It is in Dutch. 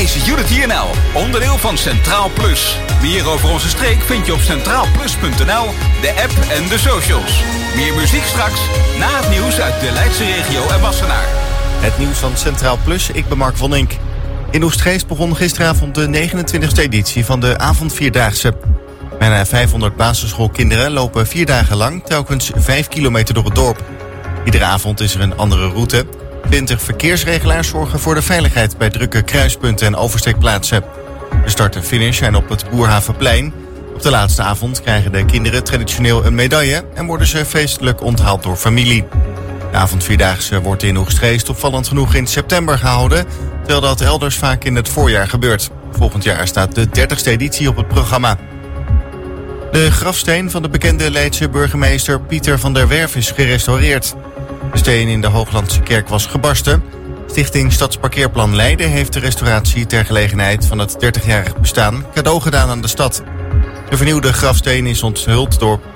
is Unity NL, onderdeel van Centraal Plus. Meer over onze streek vind je op centraalplus.nl, de app en de socials. Meer muziek straks, na het nieuws uit de Leidse regio en Wassenaar. Het nieuws van Centraal Plus, ik ben Mark van Ink. In Oegstgeest begon gisteravond de 29e editie van de avondvierdaagse. Bijna 500 basisschoolkinderen lopen 4 dagen lang telkens 5 kilometer door het dorp. Iedere avond is er een andere route. 20 verkeersregelaars zorgen voor de veiligheid bij drukke kruispunten en oversteekplaatsen. De start en finish zijn op het Boerhavenplein. Op de laatste avond krijgen de kinderen traditioneel een medaille en worden ze feestelijk onthaald door familie. De avondvierdaagse wordt in Oegstgeest opvallend genoeg in september gehouden, terwijl dat elders vaak in het voorjaar gebeurt. Volgend jaar staat de 30e editie op het programma. De grafsteen van de bekende Leidse burgemeester Pieter van der Werf is gerestaureerd. De steen in de Hooglandse kerk was gebarsten. Stichting Stadsparkeerplan Leiden heeft de restauratie ter gelegenheid van het 30-jarig bestaan cadeau gedaan aan de stad. De vernieuwde grafsteen is onthuld door